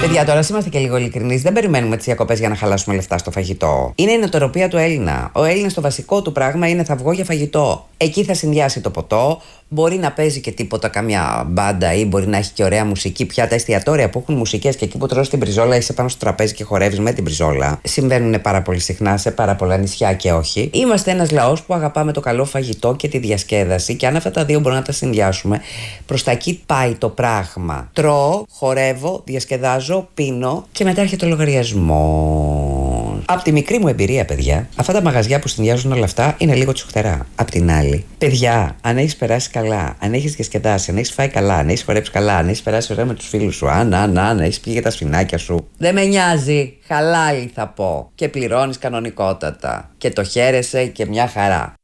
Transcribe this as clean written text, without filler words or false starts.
Παιδιά, τώρα είμαστε και λίγο ειλικρινείς. Δεν περιμένουμε τις διακοπές για να χαλάσουμε λεφτά στο φαγητό. Είναι η νοοτροπία του Έλληνα. Ο Έλληνας το βασικό του πράγμα είναι θα βγω για φαγητό. Εκεί θα συνδυάσει το ποτό. Μπορεί να παίζει και τίποτα, καμιά μπάντα ή μπορεί να έχει και ωραία μουσική. Πια τα εστιατόρια που έχουν μουσικές και εκεί που τρως την μπριζόλα είσαι πάνω στο τραπέζι και χορεύεις με την μπριζόλα. Συμβαίνουν πάρα πολύ συχνά σε πάρα πολλά νησιά και όχι. Είμαστε ένας λαός που αγαπάμε το καλό φαγητό και τη διασκέδαση και αν αυτά τα δύο μπορούμε να τα συνδυάσουμε, προς τα εκεί πάει το πράγμα. Τρώω, χορεύω, διασκεδάζω, πίνω και μετά έρχεται ο λογαριασμός. Από τη μικρή μου εμπειρία, παιδιά, αυτά τα μαγαζιά που συνδυάζουν όλα αυτά είναι λίγο τσουχτερά. Απ' την άλλη, παιδιά, αν έχεις περάσει καλά, αν έχεις διασκεδάσει, αν έχεις φάει καλά, αν έχεις χορέψει καλά, αν έχεις περάσει ωραία με τους φίλους σου, αν έχεις πει για τα σφινάκια σου, δεν με νοιάζει. Χαλάλι θα πω. Και πληρώνεις κανονικότατα. Και το χαίρεσαι και μια χαρά.